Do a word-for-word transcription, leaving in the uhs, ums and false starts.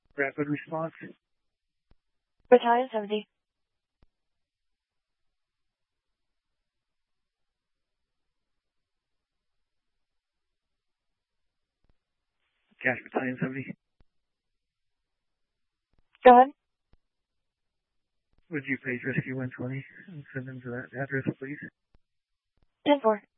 Rapid response. Battalion seventy. Cash Battalion seventy. Go ahead. Would you page rescue one twenty and send them to that address, please? ten four.